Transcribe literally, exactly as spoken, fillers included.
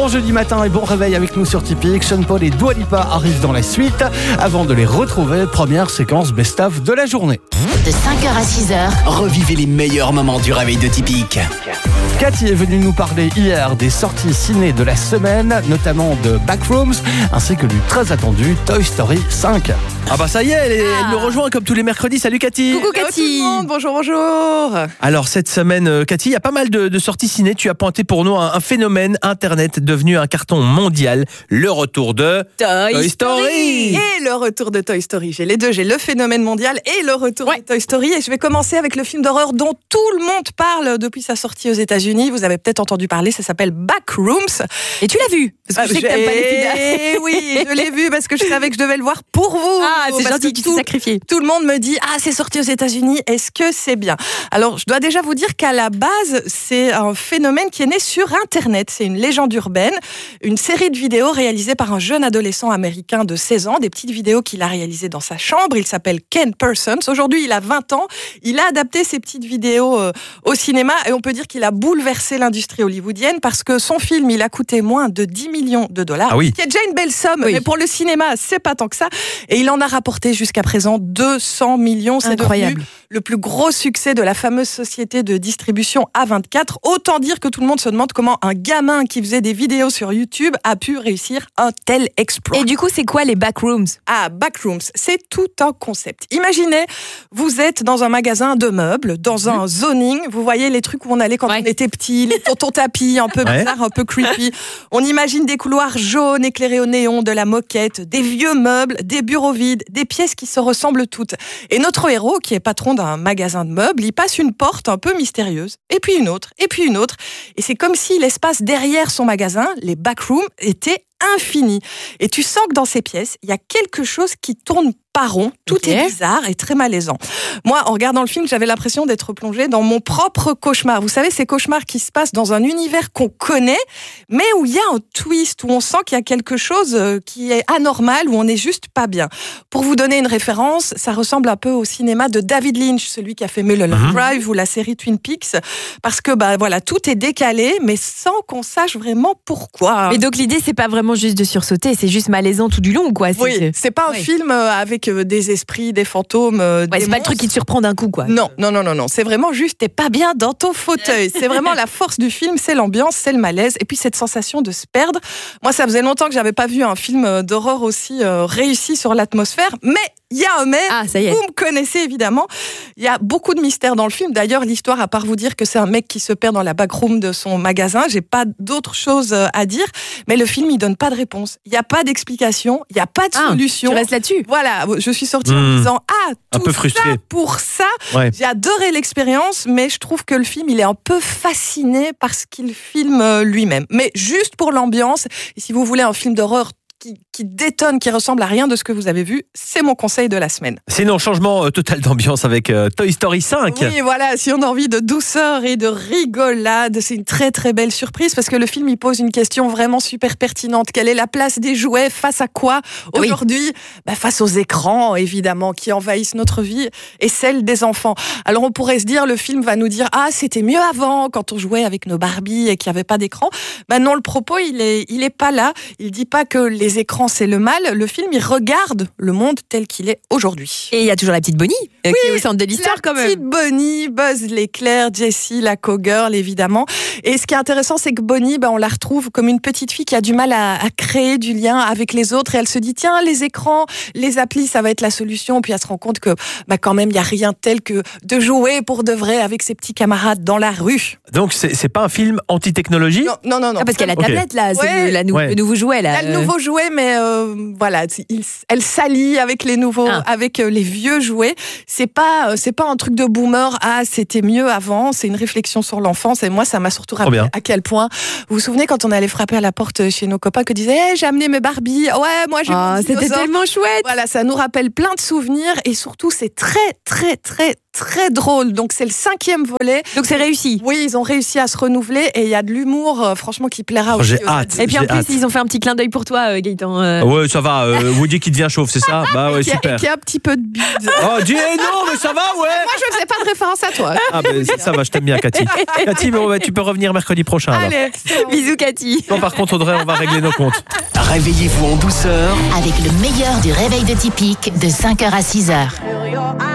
Bon jeudi matin et bon réveil avec nous sur Tipeee. Sean Paul et Dua Lipa arrivent dans la suite. Avant de les retrouver, première séquence best-of de la journée. De cinq heures à six heures, revivez les meilleurs moments du réveil de Tipeee. Cathy est venue nous parler hier des sorties ciné de la semaine, notamment de Backrooms, ainsi que du très attendu Toy Story cinq. Ah bah ça y est, elle, est- Ah. elle nous rejoint comme tous les mercredis. Salut Cathy. coucou Hello tout Cathy. le monde, bonjour, bonjour. Alors cette semaine, euh, Cathy, il y a pas mal de, de sorties ciné. Tu as pointé pour nous un, un phénomène Internet devenu un carton mondial. Le retour de Toy, Toy Story. Et le retour de Toy Story. J'ai les deux, j'ai le phénomène mondial et le retour de Toy Story. Et je vais commencer avec le film d'horreur dont tout le monde parle depuis sa sortie aux États-Unis. Vous avez peut-être entendu parler, ça s'appelle Backrooms. Et tu l'as vu? Parce que je sais que t'aimes pas les films d'horreur. Eh oui, je l'ai vu parce que je savais que je devais le voir pour vous. Ah, c'est Parce gentil, que tu tout- t'es sacrifié. Tout le monde me dit, ah, c'est sorti aux États-Unis, est-ce que c'est bien? Alors, je dois déjà vous dire qu'à la base, c'est un phénomène qui est né sur Internet. C'est une légende urbaine, une série de vidéos réalisées par un jeune adolescent américain de seize ans, des petites vidéos qu'il a réalisées dans sa chambre. Il s'appelle Ken Parsons. Aujourd'hui, il a vingt ans. Il a adapté ces petites vidéos euh, au cinéma et on peut dire qu'il a bouleversé l'industrie hollywoodienne parce que son film, il a coûté moins de dix millions de dollars. Ah oui. Qui est déjà une belle somme, Oui. mais pour le cinéma, c'est pas tant que ça. Et il en a rapporté jusqu'à présent deux cents millions. C'est Incroyable. devenu le plus gros succès de la fameuse société de distribution A vingt-quatre. Autant dire que tout le monde se demande comment un gamin qui faisait des vidéos sur YouTube a pu réussir un tel exploit. Et du coup, c'est quoi les Backrooms? Ah, Backrooms, c'est tout un concept. Imaginez, vous êtes dans un magasin de meubles, dans un zoning. Vous voyez les trucs où on allait quand Ouais. on était petit, les tontons tapis, un peu Ouais. bizarre, un peu creepy. On imagine des couloirs jaunes éclairés au néon, de la moquette, des vieux meubles, des bureaux vides, des pièces qui se ressemblent toutes. Et notre héros, qui est patron d'un magasin de meubles, il passe une porte un peu mystérieuse, et puis une autre, et puis une autre. Et c'est comme si l'espace derrière son magasin, les backrooms, était infini. Et tu sens que dans ces pièces, il y a quelque chose qui tourne pas rond. Tout Ok. est bizarre et très malaisant. Moi, en regardant le film, j'avais l'impression d'être plongée dans mon propre cauchemar. Vous savez, ces cauchemars qui se passent dans un univers qu'on connaît, mais où il y a un twist, où on sent qu'il y a quelque chose euh, qui est anormal, où on n'est juste pas bien. Pour vous donner une référence, ça ressemble un peu au cinéma de David Lynch, celui qui a fait Mulholland Drive ou la série Twin Peaks, parce que bah voilà, tout est décalé, mais sans qu'on sache vraiment pourquoi. Mais donc l'idée, c'est pas vraiment juste de sursauter, c'est juste malaisant tout du long, quoi. C'est- Oui, c'est pas un Oui. film euh, avec euh, des esprits, des fantômes, euh, Ouais, des c'est pas le truc qui te surprend d'un coup, quoi. Non, non, non, non, non. C'est vraiment juste, t'es pas bien dans ton fauteuil. C'est vraiment la force du film, c'est l'ambiance, c'est le malaise, et puis cette sensation de se perdre. Moi, ça faisait longtemps que j'avais pas vu un film euh, d'horreur aussi euh, réussi sur l'atmosphère, mais il y a un mais. Ah, ça y est. Vous me connaissez évidemment. Il y a beaucoup de mystères dans le film. D'ailleurs, l'histoire, à part vous dire que c'est un mec qui se perd dans la backroom de son magasin, j'ai pas d'autre chose euh, à dire. Mais le film, il donne pas de réponse. Il y a pas d'explication. Il y a pas de Ah, solution. tu restes là-dessus. Voilà, je suis sortie en Mmh. me disant ah Un tout peu ça frustré. pour ça. Ouais. J'ai adoré l'expérience, mais je trouve que le film il est un peu fasciné par ce qu'il filme euh, lui-même. Mais juste pour l'ambiance, et si vous voulez un film d'horreur qui, qui détonne, qui ressemble à rien de ce que vous avez vu, c'est mon conseil de la semaine. Sinon, changement euh, total d'ambiance avec euh, Toy Story cinq. Oui, voilà, si on a envie de douceur et de rigolade, c'est une très très belle surprise parce que le film il pose une question vraiment super pertinente. Quelle est la place des jouets face à quoi Oui. aujourd'hui? Bah, face aux écrans, évidemment, qui envahissent notre vie et celle des enfants. Alors on pourrait se dire, le film va nous dire, ah, c'était mieux avant quand on jouait avec nos Barbies et qu'il n'y avait pas d'écran. Bah non, le propos, il est, il est pas là. Il dit pas que les écrans c'est le mal. Le film, il regarde le monde tel qu'il est aujourd'hui. Et il y a toujours la petite Bonnie, euh, qui est au centre de l'histoire, La quand même. petite Bonnie, Buzz l'éclair, Jessie, la co-girl, évidemment. Et ce qui est intéressant, c'est que Bonnie, ben, on la retrouve comme une petite fille qui a du mal à, à créer du lien avec les autres. Et elle se dit, tiens, les écrans, les applis, ça va être la solution. Puis elle se rend compte que, ben, quand même, il n'y a rien tel que de jouer pour de vrai avec ses petits camarades dans la rue. Donc, c'est c'est pas un film anti-technologie. Non, non, non. non. Ah, parce qu'il y a la Ok. tablette, là, c'est Ouais. le, la nou- Ouais. le nouveau jouet, Il y là. a le euh. nouveau jouet, mais euh, voilà, il, elle s'allie avec les nouveaux, Ah. avec euh, les vieux jouets. C'est pas, euh, c'est pas un truc de boomer. Ah, c'était mieux avant. C'est une réflexion sur l'enfance. Et moi, ça m'a surtout rappelé bien. à quel point. Vous vous souvenez quand on allait frapper à la porte chez nos copains, que disaient, hey, j'ai amené mes Barbies. Ouais, moi j'ai. Ah, mon c'était dinosaure. tellement chouette. Voilà, ça nous rappelle plein de souvenirs et surtout c'est très très très très drôle. Donc c'est le cinquième volet. Donc c'est réussi. Oui, ils ont réussi à se renouveler et il y a de l'humour, euh, franchement, qui plaira Oh, aussi. j'ai aux hâte. adultes. Et puis en J'ai plus, hâte. ils ont fait un petit clin d'œil pour toi, euh, Gaëtan. euh. Ouais, ça va. euh, Woody qui devient chauve, c'est ça? Bah ouais, Qui a, super. qui a un petit peu de bide. Oh, dis eh non, mais ça va, ouais. Moi, je faisais pas de référence à toi. Ah, ben ça va, je t'aime bien, Cathy. Cathy, bon, bah, tu peux revenir mercredi prochain. Alors. Allez, Bisous, Cathy. Non, par contre, Audrey, on va régler nos comptes. Réveillez-vous en douceur Avec le meilleur du réveil de Typique de cinq heures à six heures.